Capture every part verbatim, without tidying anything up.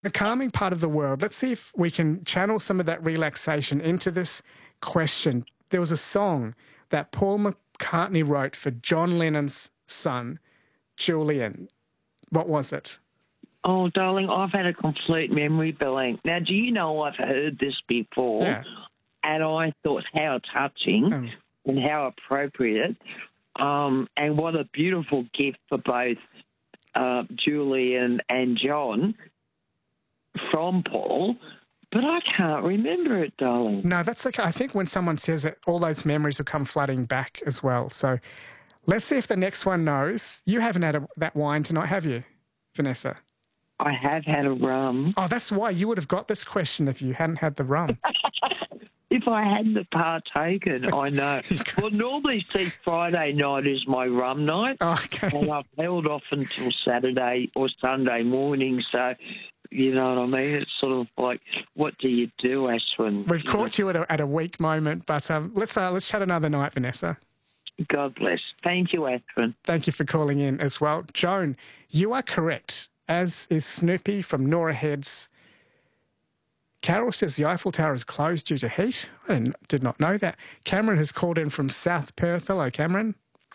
the calming part of the world. Let's see if we can channel some of that relaxation into this question. There was a song that Paul McCartney wrote for John Lennon's son, Julian. What was it? Oh, darling, I've had a complete memory blank. Now, do you know I've heard this before? Yeah. And I thought how touching Um, and how appropriate, um, and what a beautiful gift for both uh, Julian and John from Paul. But I can't remember it, darling. no, that's okay. I think when someone says it, all those memories will come flooding back as well. So let's see if the next one knows. You haven't had a, that wine tonight, have you, Vanessa? I have had a rum. Oh, that's why you would have got this question if you hadn't had the rum. If I hadn't partaken, I know. Well, normally, see, Friday night is my rum night. Oh, okay. And I've held off until Saturday or Sunday morning, so you know what I mean? It's sort of like, what do you do, Ashwin? We've caught you at a, at a weak moment, but um, let's uh, let's chat another night, Vanessa. God bless. Thank you, Ashwin. Thank you for calling in as well. Joan, you are correct, as is Snoopy from Nora Heads. Carol says the Eiffel Tower is closed due to heat. I didn't, did not know that. Cameron has called in from South Perth. Hello, Cameron.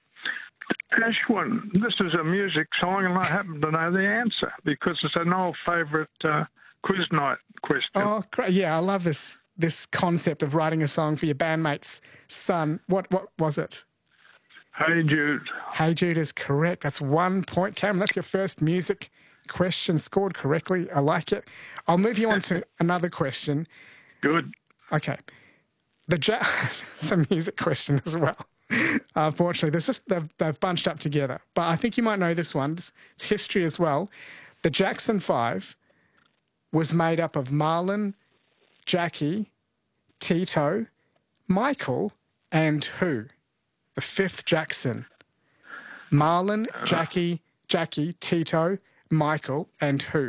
Ashwin, this is a music song, and I happen to know the answer because it's an old favourite uh, quiz night question. Oh, great. Yeah, I love this this concept of writing a song for your bandmate's son. What what was it? Hey Jude. Hey Jude is correct. That's one point. Cameron, that's your first music question scored correctly. I like it. I'll move you on to another question. Good. Okay. The ja- some music question as well. Unfortunately, there's just they've, they've bunched up together. But I think you might know this one. It's, it's history as well. The Jackson Five was made up of Marlon, Jackie, Tito, Michael, and who? The fifth Jackson. Marlon, Jackie, Jackie, Tito, Michael, and who?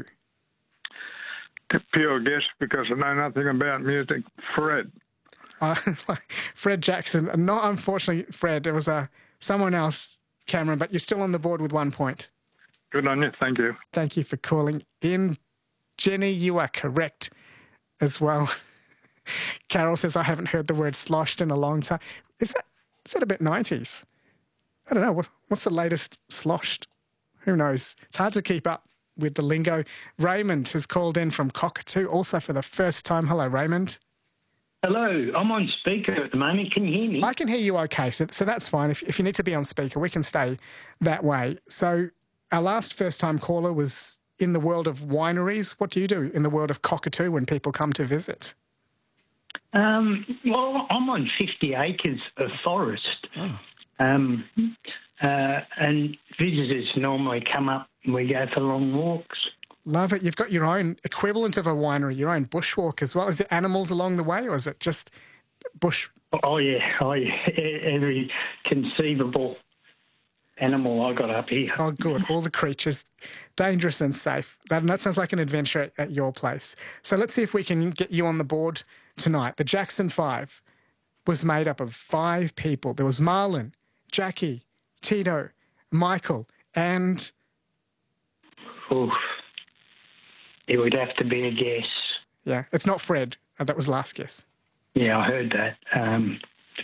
Pure guess because I know nothing about music. Fred. Uh, Fred Jackson. Not unfortunately, Fred. It was uh, someone else, Cameron, but you're still on the board with one point. Good on you. Thank you. Thank you for calling in. Jenny, you are correct as well. Carol says, I haven't heard the word sloshed in a long time. Is that, is that a bit nineties? I don't know. What, what's the latest sloshed? Who knows? It's hard to keep up with the lingo. Raymond has called in from Cockatoo, also for the first time. Hello, Raymond. Hello, I'm on speaker at the moment. Can you hear me? I can hear you okay, so, so that's fine. If, if you need to be on speaker, we can stay that way. So our last first-time caller was in the world of wineries. What do you do in the world of Cockatoo when people come to visit? Um, well, I'm on fifty acres of forest. Oh. Um, uh, and visitors normally come up and we go for long walks. Love it. You've got your own equivalent of a winery, your own bushwalk as well. Is there animals along the way or is it just bush? Oh, yeah. Oh, yeah. Every conceivable animal I got up here. Oh, good. All the creatures, dangerous and safe. That, that sounds like an adventure at, at your place. So let's see if we can get you on the board tonight. The Jackson Five was made up of five people. There was Marlon, Jackie, Tito, Michael, and... Oof. It would have to be a guess. Yeah, it's not Fred. Uh, that was last guess. Yeah, I heard that. Um,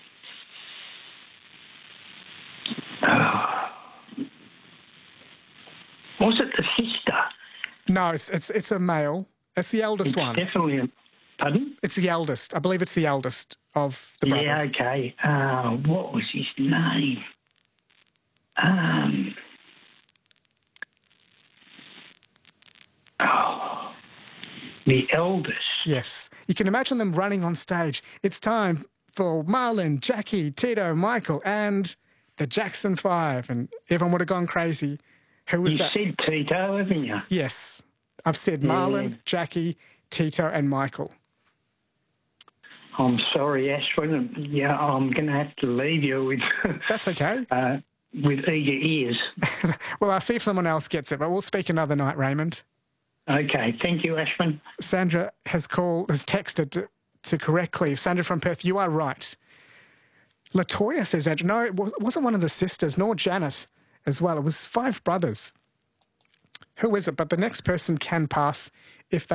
oh. Was it the sister? No, it's it's it's a male. It's the eldest It's one. definitely a... Pardon? It's the eldest. I believe it's the eldest of the brothers. Yeah, okay. Uh, what was his name? Um... Oh, the eldest. Yes. You can imagine them running on stage. It's time for Marlon, Jackie, Tito, Michael, and the Jackson Five. And everyone would have gone crazy. Who was You that? said Tito, haven't you? Yes. I've said Yeah. Marlon, Jackie, Tito, and Michael. I'm sorry, Ashwin. Yeah, I'm going to have to leave you with That's okay. uh, with eager ears. Well, I'll see if someone else gets it, but we'll speak another night, Raymond. Okay, thank you, Ashwin. Sandra has called, has texted to, to correctly. Sandra from Perth, you are right. Latoya says, Andrew, no, it wasn't one of the sisters, nor Janet as well. It was five brothers. who is it? But the next person can pass if they